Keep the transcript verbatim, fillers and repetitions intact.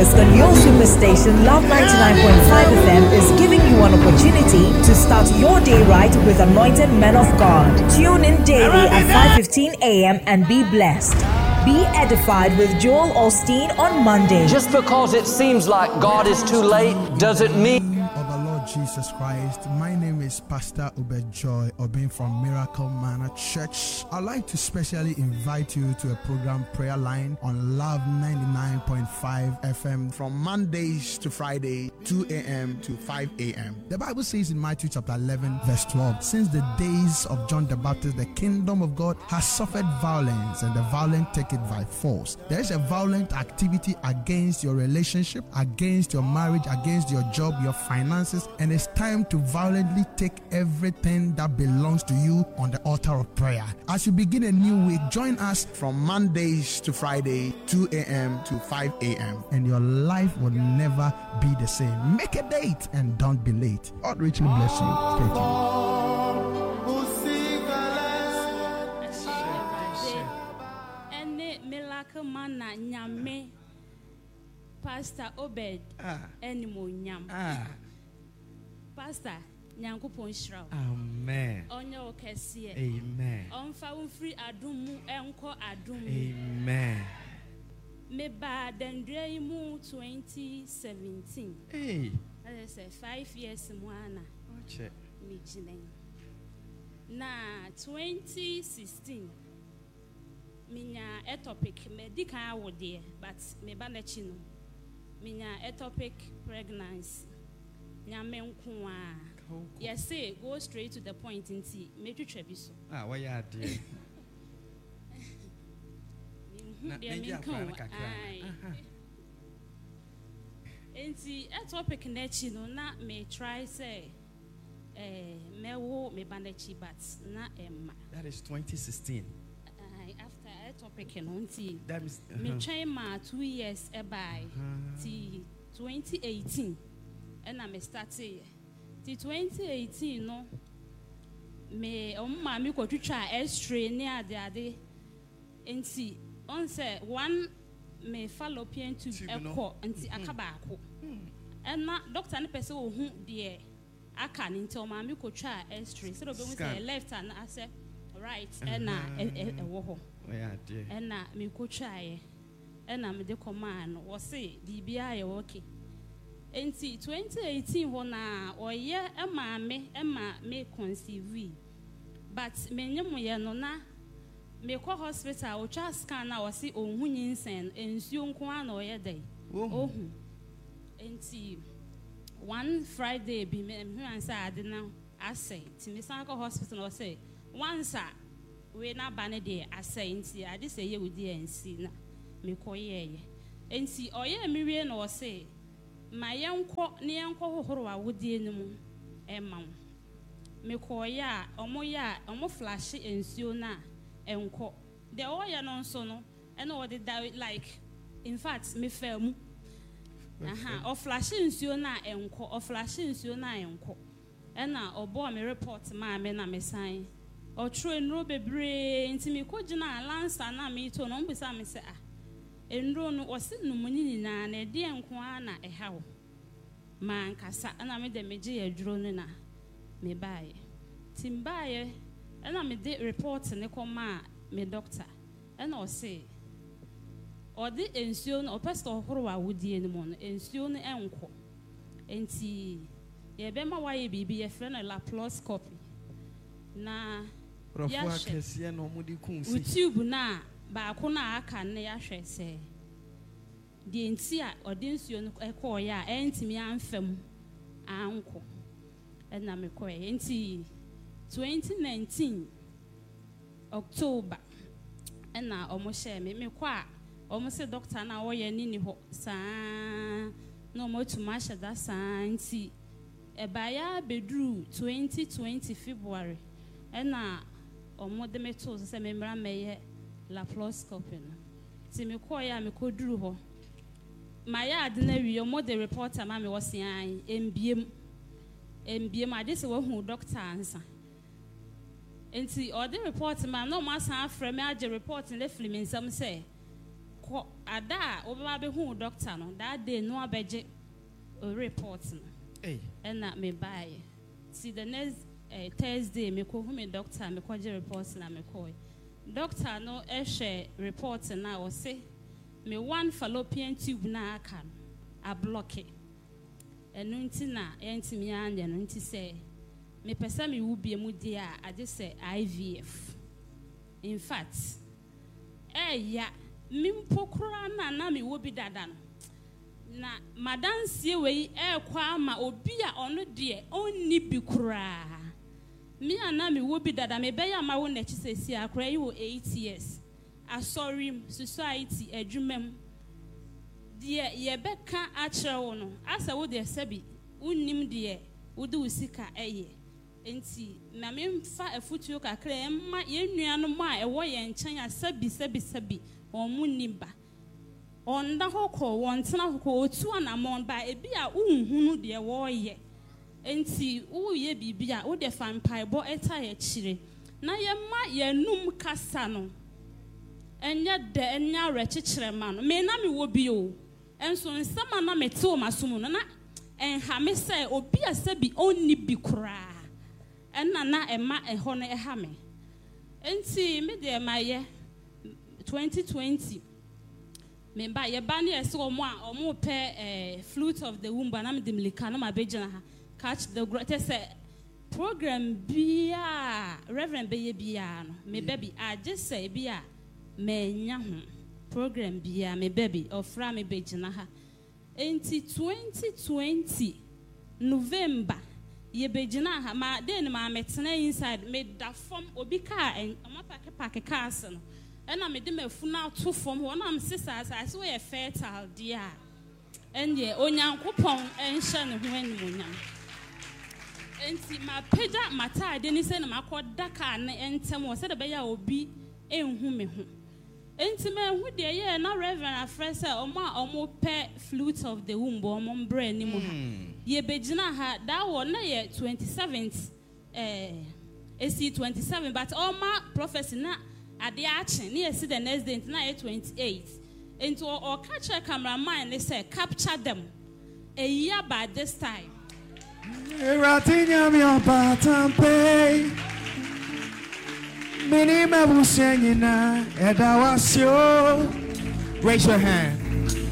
August on your superstation Love ninety-nine point five F M is giving you an opportunity to start your day right with anointed men of God. Tune in daily at five fifteen a m and be blessed. Be edified with Joel Osteen on Monday. Just because it seems like God is too late doesn't mean. Of the Lord Jesus Christ, my name is Pastor Obed Joy, Obin from Miracle Manor Church. I'd like to specially invite you to a program Prayer Line on Love ninety-nine point five F M from Mondays to Friday, two a m to five a m The Bible says in Matthew chapter eleven, verse twelve, since the days of John the Baptist, the kingdom of God has suffered violence, and the violent take it by force. There is a violent activity against your relationship, against your marriage, against your job, your finances, and it's time to violently take everything that belongs to you on the altar of prayer. As you begin a new week, join us from Mondays to Friday, two a m to five a m and your life will never be the same. Make a date and don't be late. God richly bless you. Stay tuned. Miracle Manor Nyame Pastor Obed Enimo Nyam Pastor Nyankopon Shraw. Amen. Onyo okese. Amen. Onfa unfri adum mu enko adum. Amen. Me ba dendre mu twenty seventeen. Hey. I say five years mu ana. Oche. Me jinen. Na twenty sixteen. Minya ectopic medical awode but me ba na chi no. Minya ectopic pregnancy. Nyame nko a. Yes, say go straight to the point in tea. Me twetwe bi so. Ah, why ya dey? Na me akwa na kakra. Enti ectopic na chi no na me try say eh me wo me ba na chi but na emma. That is twenty sixteen. After a topic and on tea, that is me try my two years a by t twenty eighteen, and I me started t twenty eighteen. No, me um, mammy go to try X-ray near the other, and see on say one me fallopian tube echo and see a cabacco, and not doctor and person who dear I can't until mammy go try X-ray. So we say left and I say. Right, and na a woho. And na me ko try. And na me de command was say D B I okay. And see twenty eighteen wona or year a mammy Emma may conceive. But me nyam ye no na me ko hospital o cha scan na was see on hunyin and soon kwan or ye day. Oh, and see one Friday be me and say I did now. I say to me Sanko hospital or say. Once we na bane de asay nti ade say ye wudi ensi na me koye enti oye me wie na o say ma yenko ne yenko hohoro wa wudi enimu emma me koye a omo ya omo flash ensuo na enko de oye no nso no e na wodi like in fact me famu aha o flash ensuo na enko o flash ensuo na enko e na obo me report ma me na me sign or true no bebre nti me ko gina lancer na me to no mbisa me se ah enro no o se no munini na na de enko na e hawo man kasa na me de meje aduro no na me bae timbae na me de report ne koma me doctor na o se o de ensuo no o pastor horo wa wudie ni mo no ensuo no enko enti ye be ma waye bibi ye frɛ no laparoscopy na Profwa kesiye no mudi kunsi. YouTube na ba ko na aka ne ya hwɛ sɛ de enti a ɔde nsuo no ɛkɔ ya ɛntimi amfam anko ɛna me kɔ enti twenty nineteen October ɛna ɔmo hyɛ me me kɔ a ɔmo se doctor na ɔyɛ ni ni hɔ saa na ɔmo tuma hyɛ da saa enti ɛbaya bedru twenty twenty February ɛna omo de meto se me mra meye laparoscopy no ti me ko ya me ko duru ho ma ya ade na wi omo de reporter ma me wo se an embiem embiem ade se wo hu doctor ansa enti o de report ma no ma san afre me age report le film nsam se ko ada obeba be hu doctor no that day no abeje report no eh na me buy see the next uh, Thursday me ko hu me doctor me ko je report na me ko doctor no e share report na o say me one fallopian tube na aka no a block it enu nti na entimi anya no nti say me pesa me wu bia mu dia a ade say I V F in fact eh ya mimpokura na na me wo bi dada no na madansie we e kwa ma obi a ono de onni bi kura mi ana me wo bi dada me be ya ma wo na chi sesi akura yi wo eight years asori society adwumam de ye beka a kire wo no asa wo de sabi unnim de wo de usika eye enti na me mfa afutuo kakra emma ye nuano mu a ewo ye nchen asabi sabi sabi omunimba onda hoko wontena hoko otu anamon ba ebi a unhunu de wo ye enti wo ye bibia wo de fampai bo eta ye kire na ye ma ye num kasa no enya de enya rechikire ma no me na me wo bi o enso nsama na mete o masomu no na enha me say obi asabi onni bi kura enna na ema eho no eha me enti me de ma ye twenty twenty me ba ye ba ne ese omo a omo pe eh, flute of the womb na me de milika na ma begina ha catch the greatest program bia reverend be ye bia no me baby I just say bia me nya ho program bia me baby ofra me begina ha enti twenty twenty November ye begina ha ma den ma metena inside me da form obi ka en amapake pake cars no ena me de mafuna to form ho na am sisa sa so ye fertile dia enye onyankopon enhye ne ho animonyam enti ma peda mata de ni se na makoda ka ne entem wo se de be ya obi enhu me ho enti me hu de ye na reverend afrese omo omo pe flute of the womb omo mbre ni mu ha ye begina ha that one na ye twenty-seventh eh esi twenty-seven but all my prophecy na ade action na esi the next day na ye twenty-eight into or catch a cameraman they say capture them a year by this time Ratinya mi opatampe Mini mabusenya na edawasio. Raise your hand.